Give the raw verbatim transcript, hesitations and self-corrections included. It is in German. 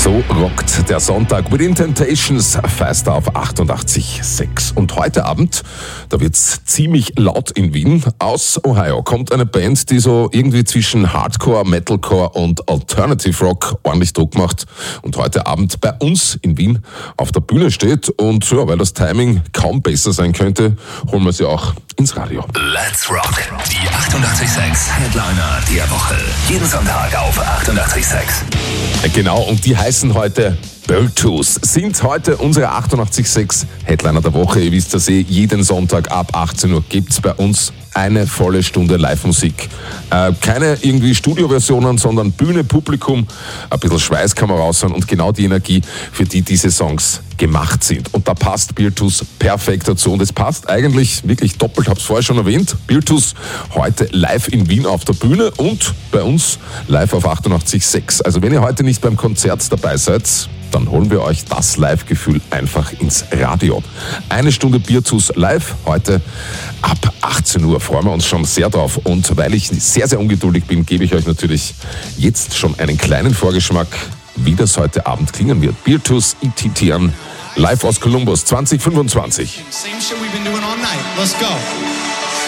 So rockt der Sonntag Within Temptations fast auf achtundachtzig Komma sechs. Und heute Abend, da wird's ziemlich laut in Wien. Aus Ohio kommt eine Band, die so irgendwie zwischen Hardcore, Metalcore und Alternative Rock ordentlich Druck macht. Und heute Abend bei uns in Wien auf der Bühne steht. Und ja, weil das Timing kaum besser sein könnte, holen wir sie auch ins Radio. Let's Rock, die achtundachtzig Komma sechs Headliner der Woche. Jeden Sonntag auf achtundachtzig Komma sechs. Genau, und die heißen heute Beartooth, sind heute unsere achtundachtzig Komma sechs Headliner der Woche. Ihr wisst das eh, jeden Sonntag ab achtzehn Uhr gibt's bei uns eine volle Stunde Live-Musik. Äh, keine irgendwie Studioversionen, sondern Bühne, Publikum, ein bisschen Schweiß kann man raushören und genau die Energie, für die diese Songs gemacht sind. Und da passt Beartooth perfekt dazu. Und es passt eigentlich wirklich doppelt, hab's vorher schon erwähnt. Beartooth heute live in Wien auf der Bühne und bei uns live auf achtundachtzig Komma sechs. Also wenn ihr heute nicht beim Konzert dabei seid, dann holen wir euch das Live-Gefühl einfach ins Radio. Eine Stunde Beartooth live, heute ab achtzehn Uhr. Freuen wir uns schon sehr drauf. Und weil ich sehr, sehr ungeduldig bin, gebe ich euch natürlich jetzt schon einen kleinen Vorgeschmack, wie das heute Abend klingen wird. Beartooth E T T an, live aus Columbus zwanzig fünfundzwanzig. Same shit we've been doing all night. Let's go.